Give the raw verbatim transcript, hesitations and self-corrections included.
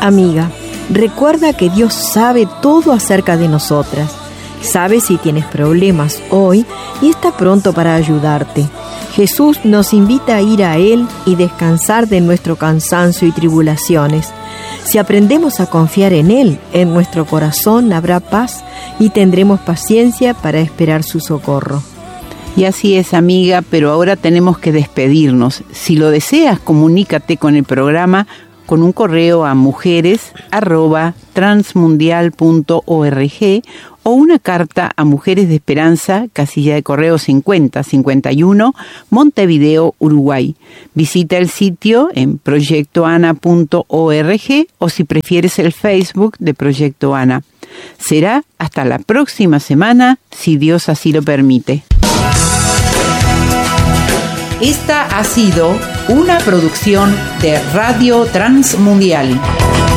Amiga, recuerda que Dios sabe todo acerca de nosotras. Sabe si tienes problemas hoy y está pronto para ayudarte. Jesús nos invita a ir a Él y descansar de nuestro cansancio y tribulaciones. Si aprendemos a confiar en Él, en nuestro corazón habrá paz y tendremos paciencia para esperar su socorro. Y así es, amiga, pero ahora tenemos que despedirnos. Si lo deseas, comunícate con el programa con un correo a mujeres arroba transmundial punto org o una carta a Mujeres de Esperanza, casilla de correo cincuenta cincuenta y uno, Montevideo, Uruguay. Visita el sitio en proyecto ana punto org o si prefieres el Facebook de Proyecto Ana. Será hasta la próxima semana, si Dios así lo permite. Esta ha sido una producción de Radio Transmundial.